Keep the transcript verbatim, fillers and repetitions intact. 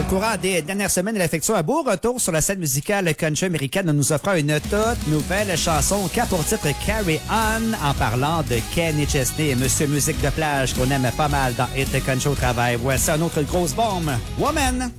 courant des dernières semaines, elle effectue un beau retour sur la scène musicale country américaine en nous offrant une toute nouvelle chanson qui a pour titre Carry On, en parlant de Kenny Chesney et Monsieur Musique de plage qu'on aime pas mal dans Hit Country au travail. Voici une autre grosse bombe, Woman.